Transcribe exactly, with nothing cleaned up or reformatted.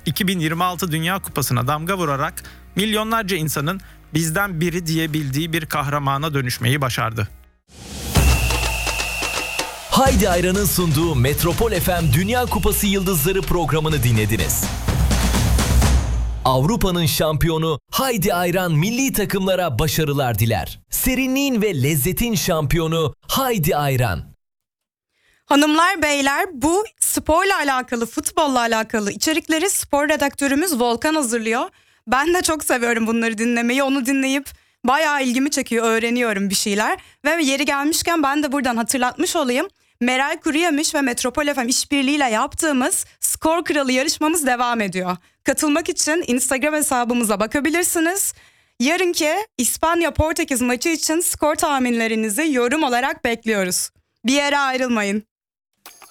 iki bin yirmi altı Dünya Kupası'na damga vurarak milyonlarca insanın bizden biri diyebildiği bir kahramana dönüşmeyi başardı. Haydi Ayran'ın sunduğu Metropol F M Dünya Kupası Yıldızları programını dinlediniz. Avrupa'nın şampiyonu Haydi Ayran milli takımlara başarılar diler. Serinliğin ve lezzetin şampiyonu Haydi Ayran. Hanımlar, beyler, bu sporla alakalı, futbolla alakalı içerikleri spor redaktörümüz Volkan hazırlıyor. Ben de çok seviyorum bunları dinlemeyi. Onu dinleyip bayağı ilgimi çekiyor, öğreniyorum bir şeyler. Ve yeri gelmişken ben de buradan hatırlatmış olayım. Meral Kuruyemiş ve Metropol F M işbirliğiyle yaptığımız Skor Kralı yarışmamız devam ediyor. Katılmak için Instagram hesabımıza bakabilirsiniz. Yarınki İspanya-Portekiz maçı için skor tahminlerinizi yorum olarak bekliyoruz. Bir yere ayrılmayın.